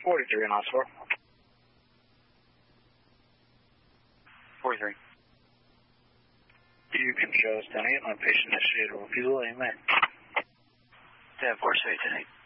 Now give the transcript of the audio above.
43 in hospital. 43. You can show us 10-8 on patient initiated refusal. Amen. 10-4, say 10-8.